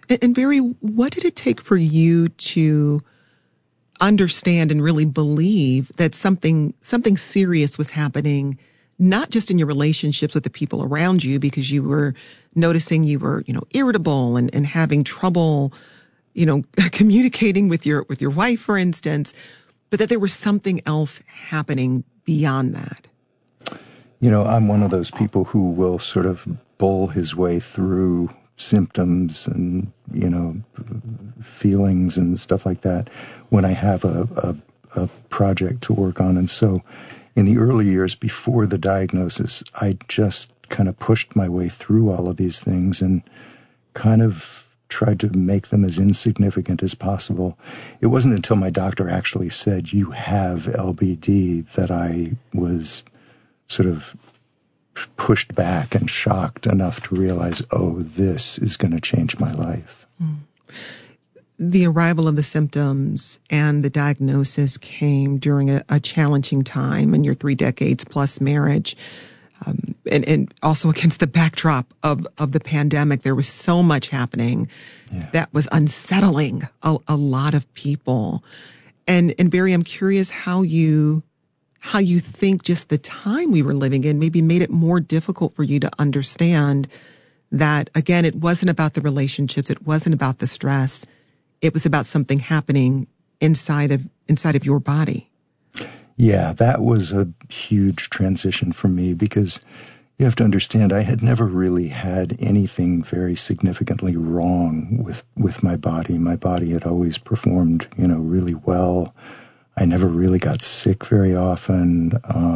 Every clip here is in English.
And Barry, what did it take for you to understand and really believe that something serious was happening, not just in your relationships with the people around you, because you were noticing you were, irritable and having trouble, communicating with your wife, for instance, but that there was something else happening beyond that? I'm one of those people who will sort of bull his way through symptoms and, feelings and stuff like that when I have a project to work on. And so in the early years before the diagnosis, I just kind of pushed my way through all of these things and kind of tried to make them as insignificant as possible. It wasn't until my doctor actually said, "You have LBD," that I was sort of pushed back and shocked enough to realize, oh, this is going to change my life. The arrival of the symptoms and the diagnosis came during a challenging time in your 3 decades plus marriage. And also against the backdrop of the pandemic. There was so much happening that was unsettling a lot of people. And Barry, I'm curious how you think just the time we were living in maybe made it more difficult for you to understand that, again, it wasn't about the relationships. It wasn't about the stress. It was about something happening inside of your body. Yeah, that was a huge transition for me because you have to understand I had never really had anything very significantly wrong with my body. My body had always performed, really well. I never really got sick very often.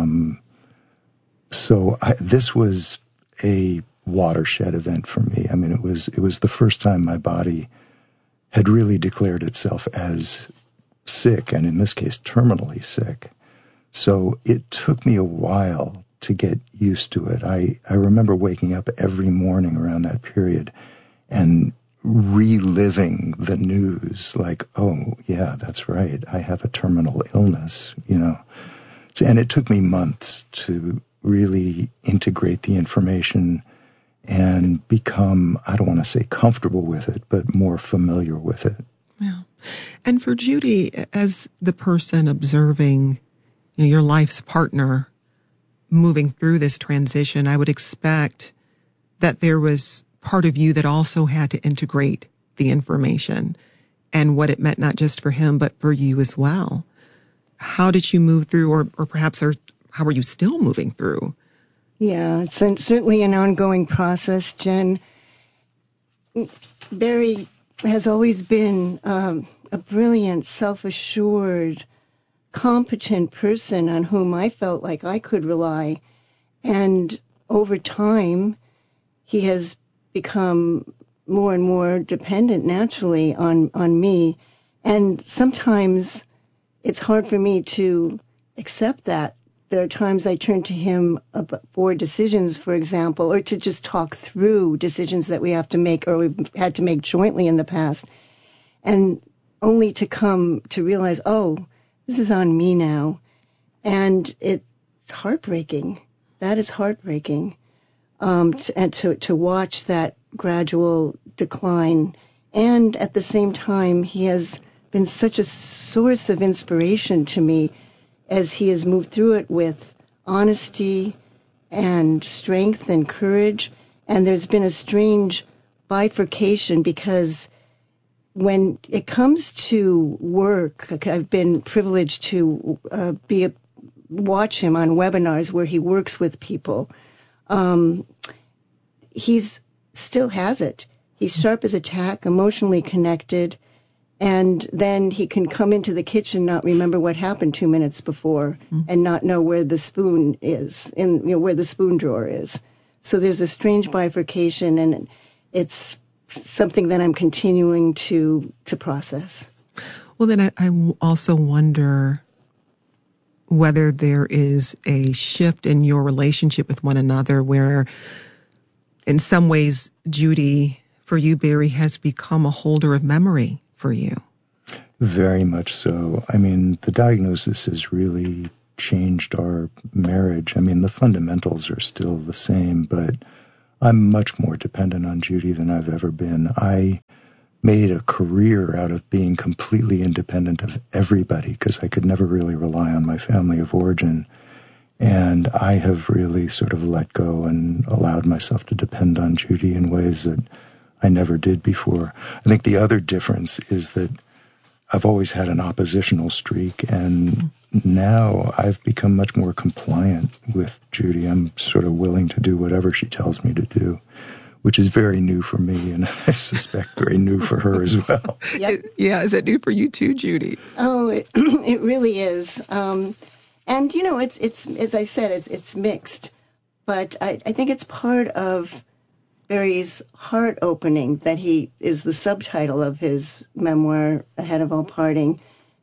So this was a watershed event for me. I mean, it was the first time my body had really declared itself as sick, and in this case, terminally sick. So it took me a while to get used to it. I remember waking up every morning around that period and reliving the news like, oh, yeah, that's right. I have a terminal illness, And it took me months to really integrate the information and become, I don't want to say comfortable with it, but more familiar with it. Yeah. And for Judy, as the person observing your life's partner moving through this transition, I would expect that there was part of you that also had to integrate the information and what it meant, not just for him, but for you as well. How did you move through, or perhaps how are you still moving through? Yeah, it's certainly an ongoing process, Jen. Barry has always been a brilliant, self-assured, competent person on whom I felt like I could rely. And over time, he has become more and more dependent naturally on me. And sometimes it's hard for me to accept that. There are times I turn to him for decisions, for example, or to just talk through decisions that we have to make or we've had to make jointly in the past. And only to come to realize, oh, this is on me now. And it's heartbreaking. That is heartbreaking. And to watch that gradual decline. And at the same time, he has been such a source of inspiration to me as he has moved through it with honesty and strength and courage. And there's been a strange bifurcation because when it comes to work, I've been privileged to watch him on webinars where he works with people. He's still has it. He's sharp as a tack, emotionally connected, and then he can come into the kitchen, not remember what happened 2 minutes before, and not know where the spoon is, where the spoon drawer is. So there's a strange bifurcation, and it's something that I'm continuing to process. Well, then I also wonder whether there is a shift in your relationship with one another where, in some ways, Judy, for you, Barry, has become a holder of memory for you. Very much so. I mean, the diagnosis has really changed our marriage. I mean, the fundamentals are still the same, but I'm much more dependent on Judy than I've ever been. I made a career out of being completely independent of everybody because I could never really rely on my family of origin. And I have really sort of let go and allowed myself to depend on Judy in ways that I never did before. I think the other difference is that I've always had an oppositional streak, and now I've become much more compliant with Judy. I'm sort of willing to do whatever she tells me to do, which is very new for me, and I suspect very new for her as well. Yep. Yeah, is that new for you too, Judy? Oh, it really is. And, you know, it's as I said, it's mixed. But I think it's part of Barry's heart opening that he is the subtitle of his memoir, Ahead of All Parting.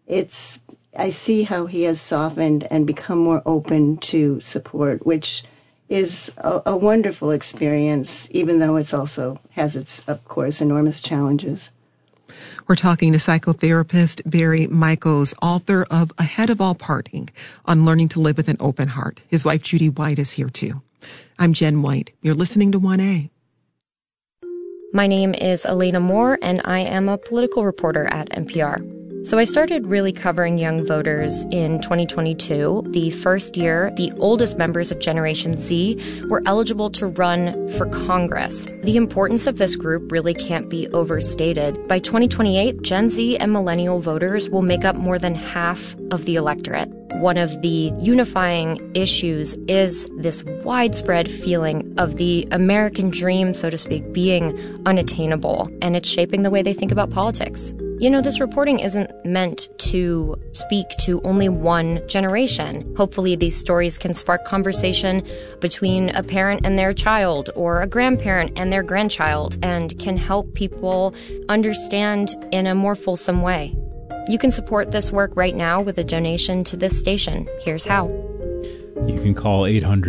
I see how he has softened and become more open to support, which is a wonderful experience, even though it's also has its, of course, enormous challenges. We're talking to psychotherapist Barry Michels, author of Ahead of All Parting, on learning to live with an open heart. His wife, Judy White, is here too. I'm Jen White. You're listening to 1A. My name is Elena Moore, and I am a political reporter at NPR. So I started really covering young voters in 2022, the first year the oldest members of Generation Z were eligible to run for Congress. The importance of this group really can't be overstated. By 2028, Gen Z and millennial voters will make up more than half of the electorate. One of the unifying issues is this widespread feeling of the American dream, so to speak, being unattainable, and it's shaping the way they think about politics. You know, this reporting isn't meant to speak to only one generation. Hopefully, these stories can spark conversation between a parent and their child or a grandparent and their grandchild and can help people understand in a more fulsome way. You can support this work right now with a donation to this station. Here's how. You can call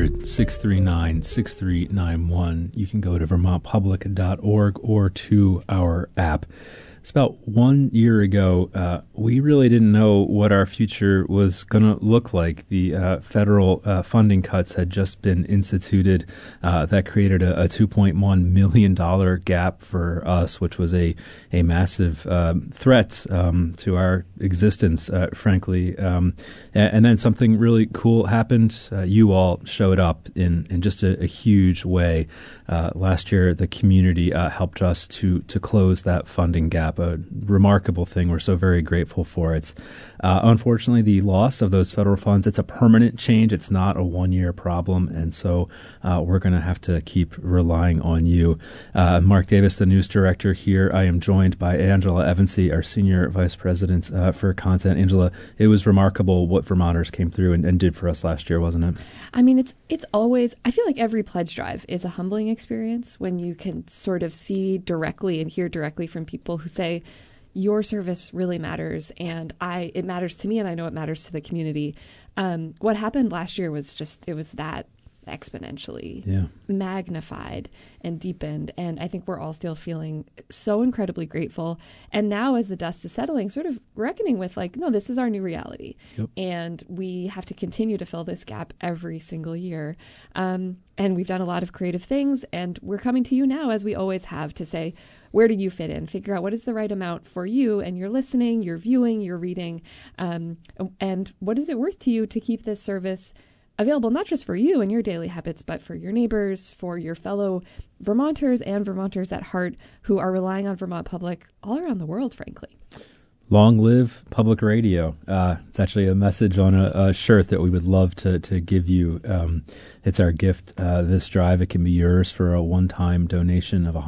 800-639-6391. You can go to vermontpublic.org or to our app. It's about 1 year ago, we really didn't know what our future was going to look like. The federal funding cuts had just been instituted. That created a $2.1 million gap for us, which was a massive threat to our existence, frankly. And then something really cool happened. You all showed up in just a huge way. Last year, the community helped us to close that funding gap, a remarkable thing. We're so very grateful for it. Unfortunately, the loss of those federal funds, it's a permanent change. It's not a one-year problem, and so we're going to have to keep relying on you. Mark Davis, the news director here. I am joined by Angela Evansy, our senior vice president for content. Angela, it was remarkable what Vermonters came through and did for us last year, wasn't it? I mean, it's always, I feel like every pledge drive is a humbling experience when you can sort of see directly and hear directly from people who say, your service really matters, and it matters to me, and I know it matters to the community. What happened last year was it was that exponentially magnified and deepened, and I think we're all still feeling so incredibly grateful. And now, as the dust is settling, sort of reckoning with no, this is our new reality, and we have to continue to fill this gap every single year. And we've done a lot of creative things, and we're coming to you now, as we always have, to say, where do you fit in? Figure out what is the right amount for you and your listening, your viewing, your reading, and what is it worth to you to keep this service available not just for you and your daily habits, but for your neighbors, for your fellow Vermonters and Vermonters at heart who are relying on Vermont Public all around the world, frankly. Long live public radio. It's actually a message on a shirt that we would love to give you. It's our gift, this drive. It can be yours for a one-time donation of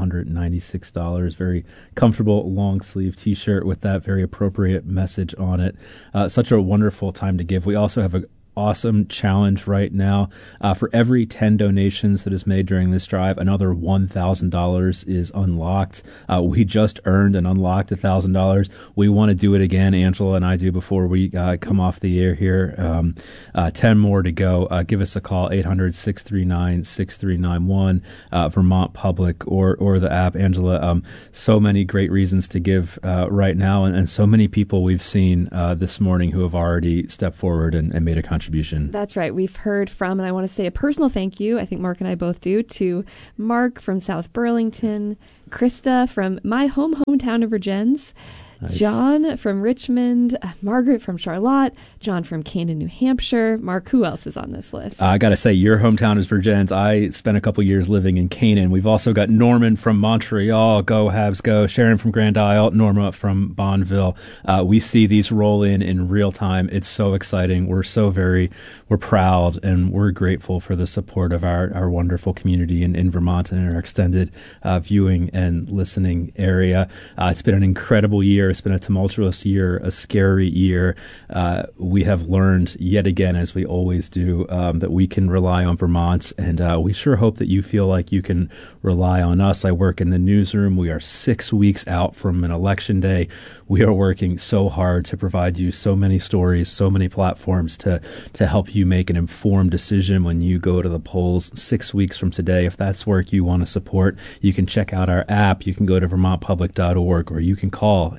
$196. Very comfortable long-sleeve T-shirt with that very appropriate message on it. Such a wonderful time to give. We also have an awesome challenge right now. For every 10 donations that is made during this drive, another $1,000 is unlocked. We just earned and unlocked $1,000. We want to do it again, Angela and I do, before we come off the air here. 10 more to go. Give us a call, 800-639-6391, Vermont Public or the app. Angela, so many great reasons to give right now, and so many people we've seen this morning who have already stepped forward and made a contribution. That's right. We've heard from, and I want to say a personal thank you, I think Mark and I both do, to Mark from South Burlington, Krista from my hometown of Virgins. Nice. John from Richmond, Margaret from Charlotte, John from Canaan, New Hampshire. Mark, who else is on this list? I got to say, your hometown is Virgins. I spent a couple years living in Canaan. We've also got Norman from Montreal. Go Habs go. Sharon from Grand Isle. Norma from Bonneville. We see these roll in real time. It's so exciting. We're proud and we're grateful for the support of our wonderful community in Vermont and in our extended viewing and listening area. It's been an incredible year. It's been a tumultuous year, a scary year. We have learned yet again, as we always do, that we can rely on Vermont, and we sure hope that you feel like you can rely on us. I work in the newsroom. We are 6 weeks out from an election day. We are working so hard to provide you so many stories, so many platforms to help you make an informed decision when you go to the polls 6 weeks from today. If that's work you want to support, you can check out our app. You can go to vermontpublic.org, or you can call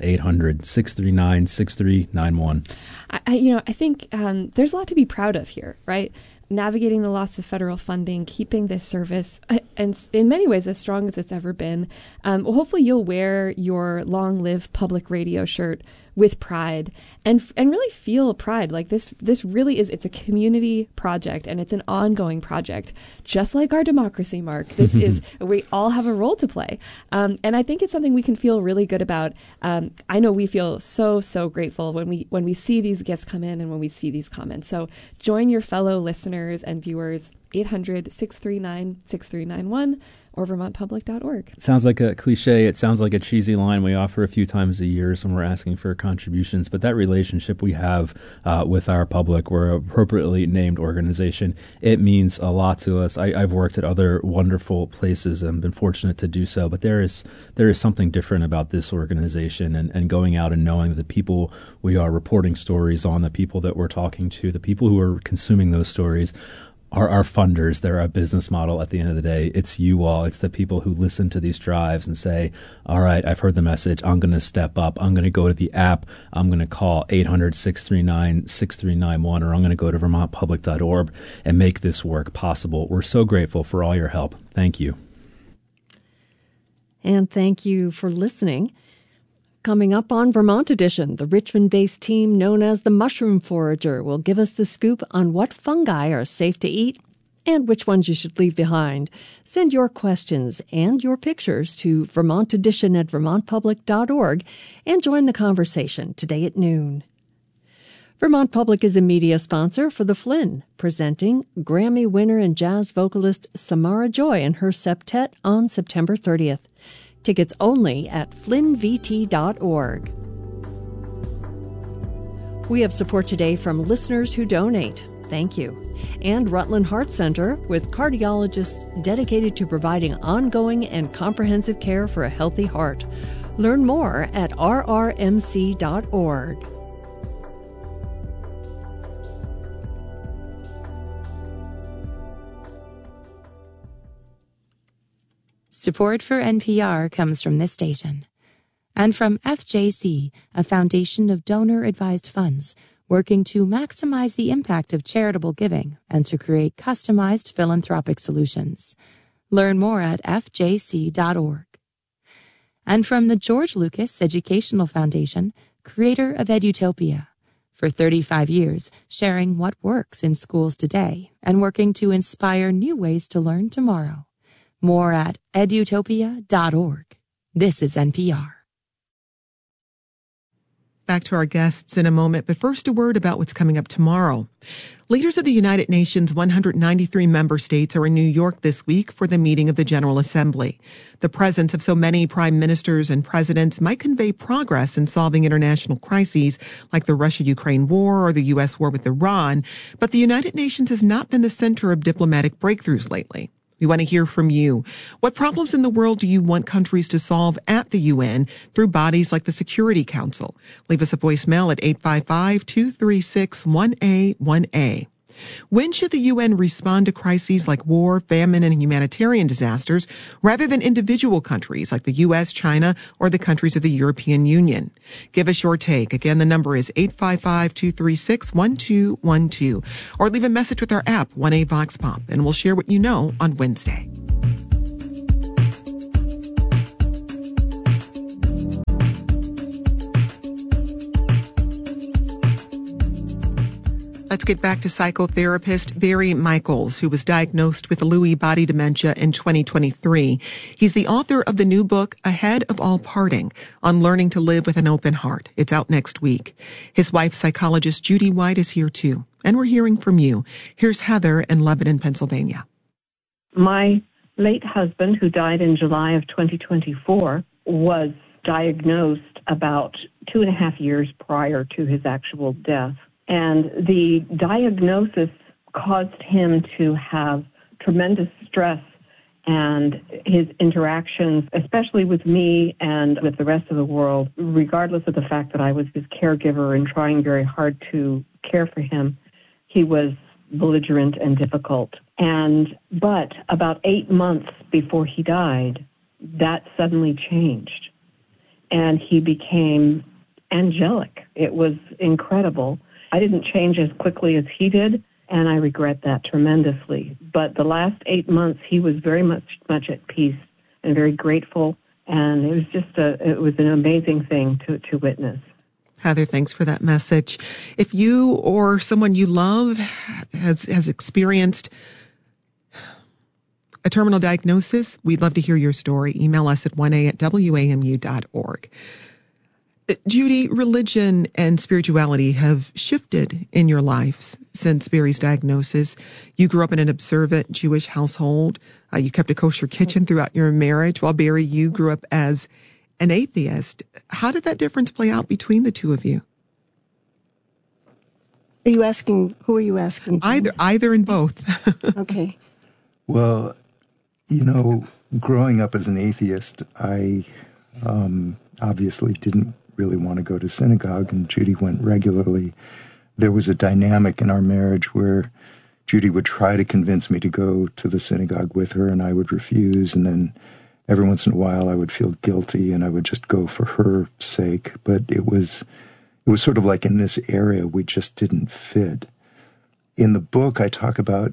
800-639-6391. I think there's a lot to be proud of here, right? Navigating the loss of federal funding, keeping this service, and in many ways as strong as it's ever been. Well, hopefully you'll wear your Long Live Public Radio shirt with pride and really feel pride. Like this really is, it's a community project and it's an ongoing project, just like our democracy, Mark. This is, we all have a role to play. And I think it's something we can feel really good about. I know we feel so grateful when we see these gifts come in and when we see these comments. So join your fellow listeners and viewers, 800-639-6391 or vermontpublic.org. It sounds like a cliche. It sounds like a cheesy line we offer a few times a year when we're asking for contributions. But that relationship we have with our public, we're an appropriately named organization. It means a lot to us. I've worked at other wonderful places and been fortunate to do so. But there is something different about this organization and going out and knowing that the people we are reporting stories on, the people that we're talking to, the people who are consuming those stories are our funders. They're our business model at the end of the day. It's you all. It's the people who listen to these drives and say, all right, I've heard the message. I'm going to step up. I'm going to go to the app. I'm going to call 800-639-6391, or I'm going to go to vermontpublic.org and make this work possible. We're so grateful for all your help. Thank you. And thank you for listening. Coming up on Vermont Edition, the Richmond-based team known as the Mushroom Forager will give us the scoop on what fungi are safe to eat and which ones you should leave behind. Send your questions and your pictures to vermontedition@vermontpublic.org and join the conversation today at noon. Vermont Public is a media sponsor for The Flynn, presenting Grammy winner and jazz vocalist Samara Joy and her septet on September 30th. Tickets only at flynnvt.org. We have support today from listeners who donate. Thank you. And Rutland Heart Center, with cardiologists dedicated to providing ongoing and comprehensive care for a healthy heart. Learn more at rrmc.org. Support for NPR comes from this station and from FJC, a foundation of donor-advised funds working to maximize the impact of charitable giving and to create customized philanthropic solutions. Learn more at fjc.org. And from the George Lucas Educational Foundation, creator of Edutopia, for 35 years sharing what works in schools today and working to inspire new ways to learn tomorrow. More at edutopia.org. This is NPR. Back to our guests in a moment, but first a word about what's coming up tomorrow. Leaders of the United Nations' 193 member states are in New York this week for the meeting of the General Assembly. The presence of so many prime ministers and presidents might convey progress in solving international crises like the Russia-Ukraine war or the U.S. war with Iran, but the United Nations has not been the center of diplomatic breakthroughs lately. We want to hear from you. What problems in the world do you want countries to solve at the UN through bodies like the Security Council? Leave us a voicemail at 855-236-1A1A. When should the UN respond to crises like war, famine, and humanitarian disasters rather than individual countries like the U.S., China, or the countries of the European Union? Give us your take. Again, the number is 855-236-1212. Or leave a message with our app, 1A Vox Pop, and we'll share what you know on Wednesday. Let's get back to psychotherapist Barry Michaels, who was diagnosed with Lewy body dementia in 2023. He's the author of the new book, Ahead of All Parting, on learning to live with an open heart. It's out next week. His wife, psychologist Judy White, is here too. And we're hearing from you. Here's Heather in Lebanon, Pennsylvania. My late husband, who died in July of 2024, was diagnosed about 2.5 years prior to his actual death. And the diagnosis caused him to have tremendous stress, and his interactions, especially with me and with the rest of the world, regardless of the fact that I was his caregiver and trying very hard to care for him, he was belligerent and difficult. But about 8 months before he died, that suddenly changed, and he became angelic. It was incredible. I didn't change as quickly as he did, and I regret that tremendously. But the last 8 months, he was very much at peace and very grateful, and it was just it was an amazing thing to witness. Heather, thanks for that message. If you or someone you love has experienced a terminal diagnosis, we'd love to hear your story. Email us at 1a@wamu.org. Judy, religion and spirituality have shifted in your life since Barry's diagnosis. You grew up in an observant Jewish household. You kept a kosher kitchen throughout your marriage, while Barry, you grew up as an atheist. How did that difference play out between the two of you? Are you asking, who are you asking? Either and both. Okay. Well, growing up as an atheist, I obviously didn't really want to go to synagogue, and Judy went regularly. There was a dynamic in our marriage where Judy would try to convince me to go to the synagogue with her, and I would refuse, and then every once in a while I would feel guilty, and I would just go for her sake. But it was sort of like in this area we just didn't fit. In the book, I talk about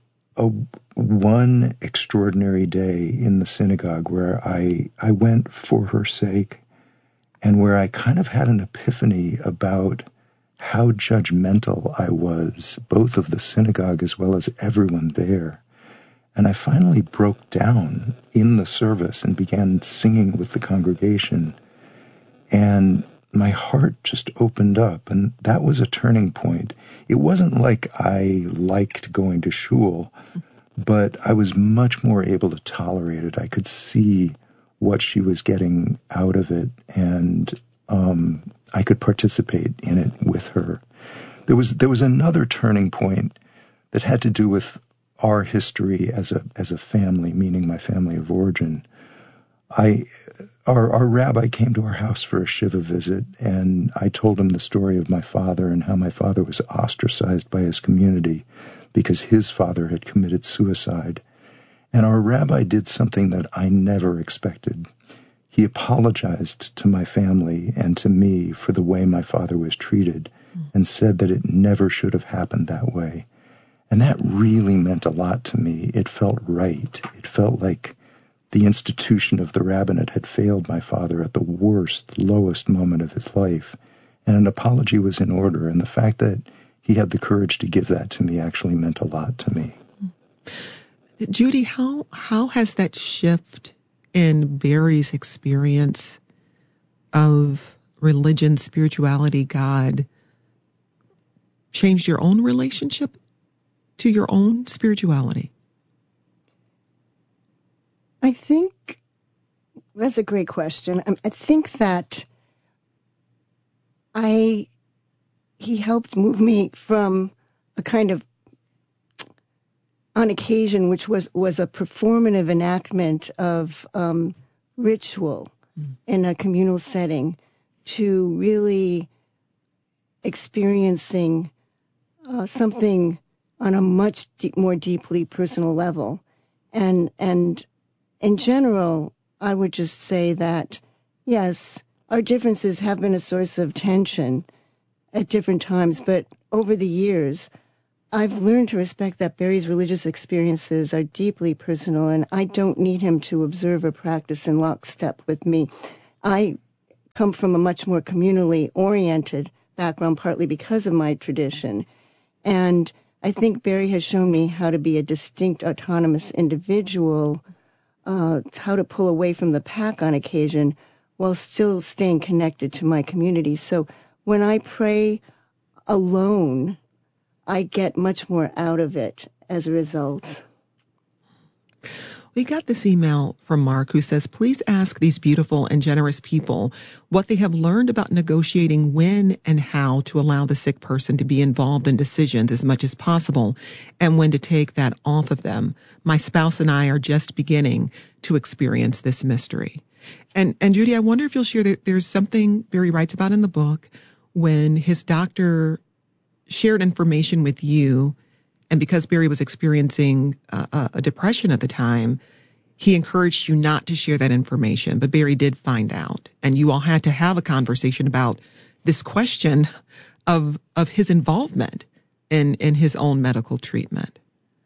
one extraordinary day in the synagogue where I went for her sake, and where I kind of had an epiphany about how judgmental I was, both of the synagogue as well as everyone there. And I finally broke down in the service and began singing with the congregation. And my heart just opened up, and that was a turning point. It wasn't like I liked going to shul, but I was much more able to tolerate it. I could see what she was getting out of it, and I could participate in it with her. There was another turning point that had to do with our history as a family, meaning my family of origin. Our rabbi came to our house for a Shiva visit, and I told him the story of my father and how my father was ostracized by his community because his father had committed suicide. And our rabbi did something that I never expected. He apologized to my family and to me for the way my father was treated and said that it never should have happened that way. And that really meant a lot to me. It felt right. It felt like the institution of the rabbinate had failed my father at the worst, lowest moment of his life. And an apology was in order. And the fact that he had the courage to give that to me actually meant a lot to me. Judy, how has that shift in Barry's experience of religion, spirituality, God, changed your own relationship to your own spirituality? I think that's a great question. I think that he helped move me from a kind of, on occasion, which was a performative enactment of ritual in a communal setting, to really experiencing something on a much more deeply personal level. And in general, I would just say that, yes, our differences have been a source of tension at different times, but over the years, I've learned to respect that Barry's religious experiences are deeply personal, and I don't need him to observe or practice in lockstep with me. I come from a much more communally oriented background, partly because of my tradition. And I think Barry has shown me how to be a distinct, autonomous individual, how to pull away from the pack on occasion while still staying connected to my community. So when I pray alone, I get much more out of it as a result. We got this email from Mark who says, please ask these beautiful and generous people what they have learned about negotiating when and how to allow the sick person to be involved in decisions as much as possible and when to take that off of them. My spouse and I are just beginning to experience this mystery. And Judy, I wonder if you'll share that there's something Barry writes about in the book when his doctor shared information with you. And because Barry was experiencing a depression at the time, he encouraged you not to share that information. But Barry did find out. And you all had to have a conversation about this question of his involvement in his own medical treatment.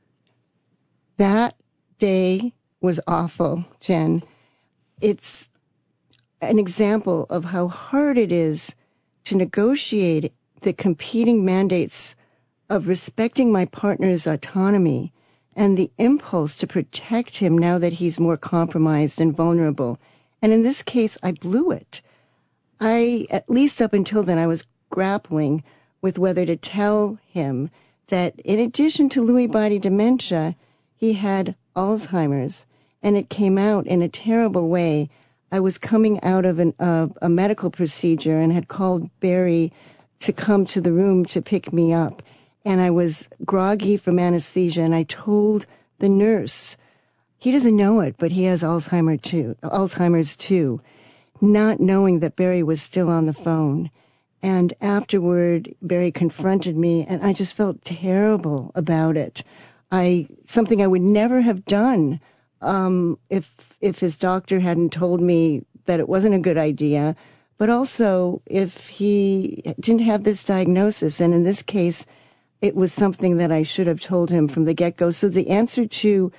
That day was awful, Jen. It's an example of how hard it is to negotiate the competing mandates of respecting my partner's autonomy and the impulse to protect him now that he's more compromised and vulnerable. And in this case, I blew it. At least up until then, I was grappling with whether to tell him that in addition to Lewy body dementia, he had Alzheimer's, and it came out in a terrible way. I was coming out of a medical procedure and had called Barry to come to the room to pick me up. And I was groggy from anesthesia, and I told the nurse, he doesn't know it, but he has Alzheimer's too, not knowing that Barry was still on the phone. And afterward, Barry confronted me, and I just felt terrible about it. Something I would never have done if his doctor hadn't told me that it wasn't a good idea, but also if he didn't have this diagnosis. And in this case, it was something that I should have told him from the get-go. So the answer to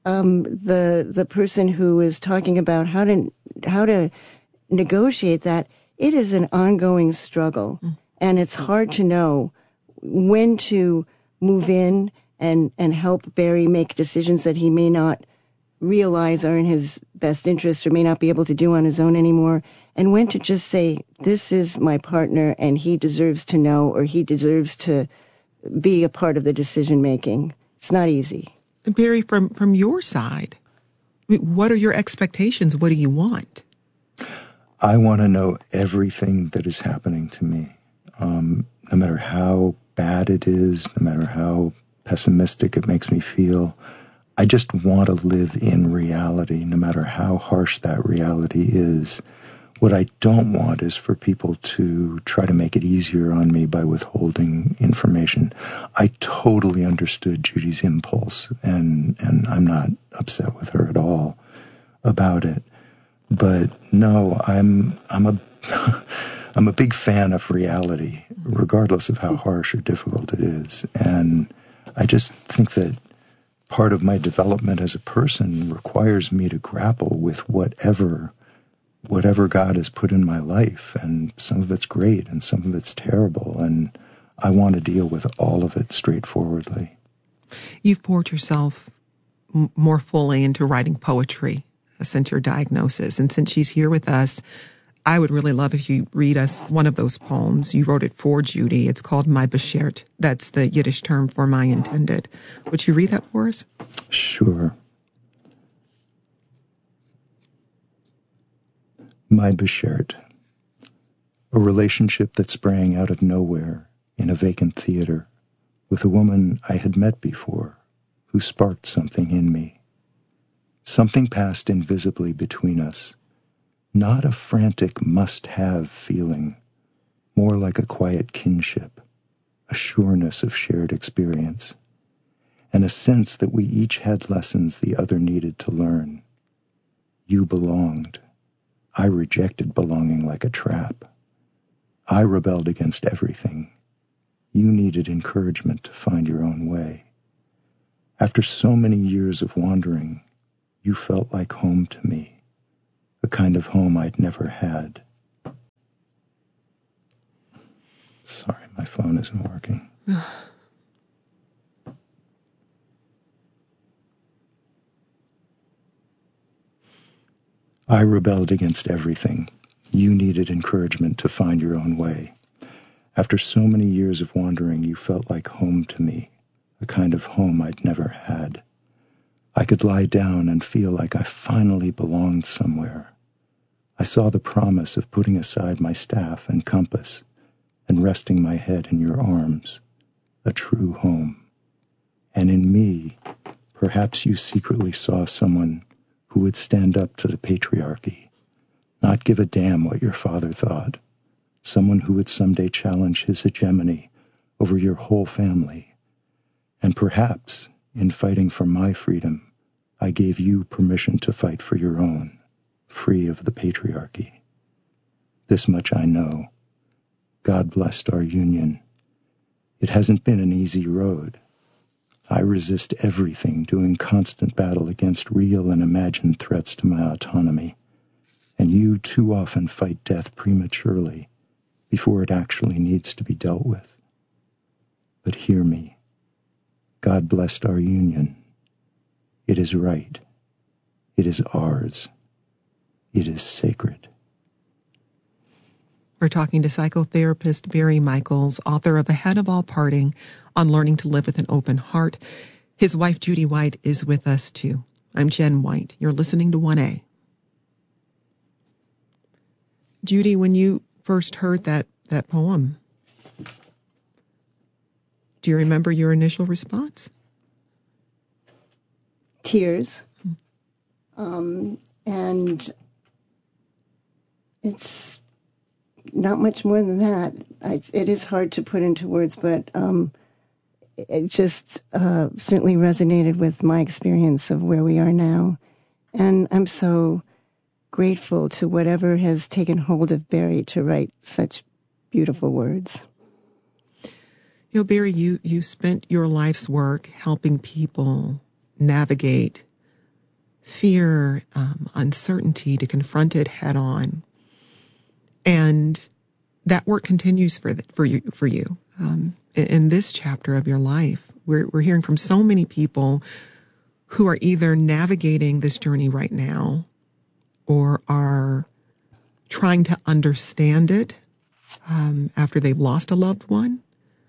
the person who is talking about how to negotiate that, it is an ongoing struggle. And it's hard to know when to move in and help Barry make decisions that he may not realize are in his best interest or may not be able to do on his own anymore, and when to just say, this is my partner and he deserves to know, or he deserves to be a part of the decision making. It's not easy. Barry, from your side, what are your expectations? What do you want? I want to know everything that is happening to me, no matter how bad it is, no matter how pessimistic it makes me feel. I just want to live in reality, no matter how harsh that reality is. What I don't want is for people to try to make it easier on me by withholding information. I totally understood Judy's impulse, and I'm not upset with her at all about it. But no, I'm a big fan of reality, regardless of how harsh or difficult it is. And I just think that part of my development as a person requires me to grapple with whatever God has put in my life, and some of it's great and some of it's terrible, and I want to deal with all of it straightforwardly. You've poured yourself more fully into writing poetry since your diagnosis, and since she's here with us, I would really love if you read us one of those poems. You wrote it for Judy. It's called My Beschert. That's the Yiddish term for my intended. Would you read that for us? Sure. My Beschert. A relationship that sprang out of nowhere in a vacant theater with a woman I had met before who sparked something in me. Something passed invisibly between us. Not a frantic must-have feeling, more like a quiet kinship, a sureness of shared experience, and a sense that we each had lessons the other needed to learn. You belonged. I rejected belonging like a trap. I rebelled against everything. You needed encouragement to find your own way. After so many years of wandering, you felt like home to me. A kind of home I'd never had. Sorry, my phone isn't working. I rebelled against everything. You needed encouragement to find your own way. After so many years of wandering, you felt like home to me, a kind of home I'd never had. I could lie down and feel like I finally belonged somewhere. I saw the promise of putting aside my staff and compass and resting my head in your arms, a true home. And in me, perhaps you secretly saw someone who would stand up to the patriarchy, not give a damn what your father thought, someone who would someday challenge his hegemony over your whole family. And perhaps, in fighting for my freedom, I gave you permission to fight for your own, free of the patriarchy. This much I know. God blessed our union. It hasn't been an easy road. I resist everything, doing constant battle against real and imagined threats to my autonomy. And you too often fight death prematurely, before it actually needs to be dealt with. But hear me. God blessed our union. It is right. It is ours. It is sacred. We're talking to psychotherapist Barry Michaels, author of Ahead of All Parting, on learning to live with an open heart. His wife, Judy White, is with us, too. I'm Jen White. You're listening to 1A. Judy, when you first heard that poem, do you remember your initial response? Tears. And it's not much more than that. It is hard to put into words, but it just certainly resonated with my experience of where we are now. And I'm so grateful to whatever has taken hold of Barry to write such beautiful words. You know, Barry, you spent your life's work helping people navigate fear, uncertainty, to confront it head on. And that work continues for you. In this chapter of your life, we're hearing from so many people who are either navigating this journey right now or are trying to understand it after they've lost a loved one.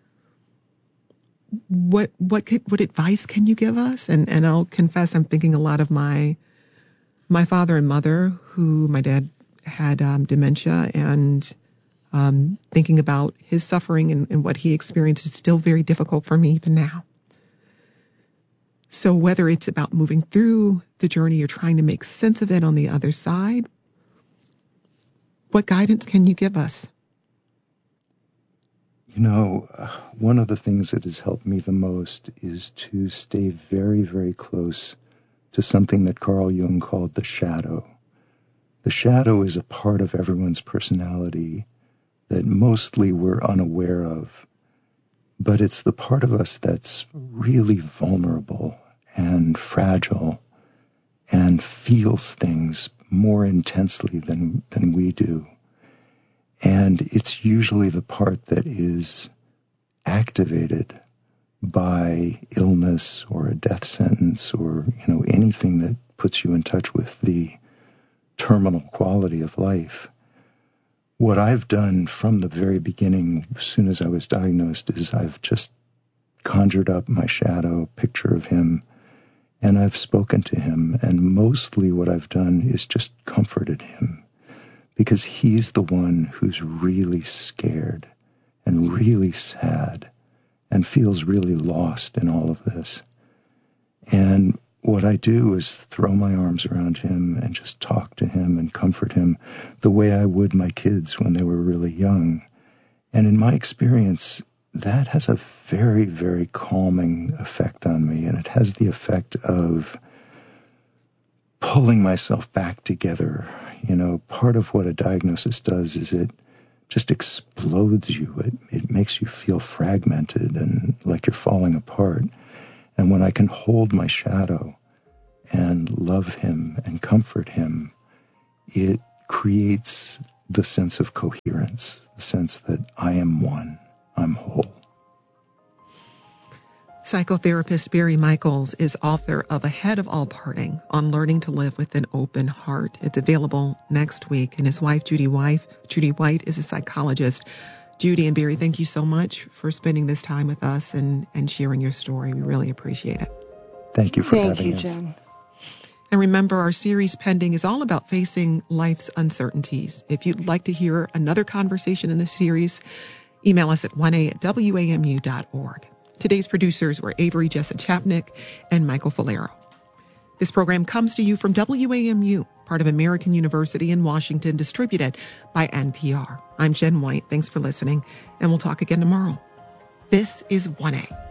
What advice can you give us? And I'll confess, I'm thinking a lot of my father and mother, who my dad had dementia, and thinking about his suffering and what he experienced is still very difficult for me even now. So whether it's about moving through the journey or trying to make sense of it on the other side, what guidance can you give us? You know, one of the things that has helped me the most is to stay very, very close to something that Carl Jung called the shadow. The shadow is a part of everyone's personality that mostly we're unaware of, but it's the part of us that's really vulnerable and fragile and feels things more intensely than we do. And it's usually the part that is activated by illness or a death sentence or, anything that puts you in touch with the terminal quality of life. What I've done from the very beginning, as soon as I was diagnosed, is I've just conjured up my shadow picture of him, and I've spoken to him, and mostly what I've done is just comforted him, because he's the one who's really scared and really sad and feels really lost in all of this. And what I do is throw my arms around him and just talk to him and comfort him the way I would my kids when they were really young. And in my experience, that has a very, very calming effect on me. And it has the effect of pulling myself back together. Part of what a diagnosis does is it just explodes you. It makes you feel fragmented and like you're falling apart. And when I can hold my shadow and love him and comfort him, it creates the sense of coherence, the sense that I am one, I'm whole. Psychotherapist Barry Michaels is author of Ahead of All Parting on learning to live with an open heart. It's available next week. And his wife, Judy White, is a psychologist. Judy and Barry, thank you so much for spending this time with us and sharing your story. We really appreciate it. Thank you for having us. Jen. And remember, our series Pending is all about facing life's uncertainties. If you'd like to hear another conversation in the series, email us at 1a@wamu.org. Today's producers were Avery Jessa Chapnick and Michael Falero. This program comes to you from WAMU, part of American University in Washington, distributed by NPR. I'm Jen White. Thanks for listening, and we'll talk again tomorrow. This is 1A.